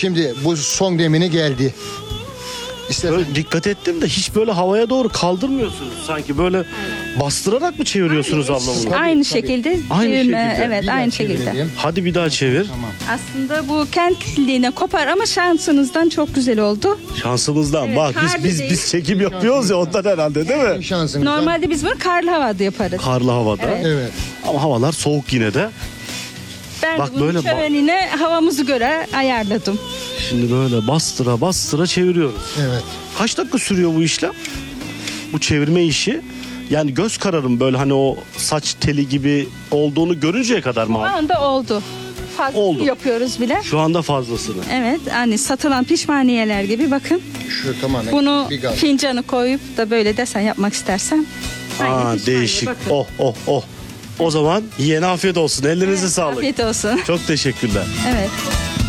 Şimdi bu son demini geldi. İstersen Böyle dikkat ettim de hiç böyle havaya doğru kaldırmıyorsunuz. Sanki böyle bastırarak mı çeviriyorsunuz abla bunu? Tabii, Aynı tabii. şekilde. Aynı düğme, şekilde. Evet, bir daha aynı şekilde. çevirelim. Hadi bir daha çevir. Tamam. Aslında bu kentliliğine kopar ama şansınızdan çok güzel oldu. Şansımızdan Evet, bak harbi biz değil. çekim yapıyoruz ya ondan herhalde değil mi? Şansınızdan. Normalde biz bunu karlı havada yaparız. Karlı havada. Evet. Evet. Ama havalar soğuk yine de. Ben Bak de bunun böyle şövenine havamızı göre ayarladım. Şimdi böyle bastıra bastıra çeviriyoruz. Evet. Kaç dakika sürüyor bu işlem? Bu çevirme işi. Yani göz kararım böyle hani o saç teli gibi olduğunu görünceye kadar mı Şu abi? anda oldu. Fazla Oldu. yapıyoruz bile. Şu anda fazlasını. Evet, hani satılan pişmaniyeler gibi bakın. Şu tamamen Bunu bir gaz. fincanı koyup da böyle desen yapmak istersen. aynı Aa pişmaniye, değişik. bakın. Oh oh oh. O zaman yiyene afiyet olsun. Ellerinize sağlık. Afiyet olsun. Çok teşekkürler. Evet.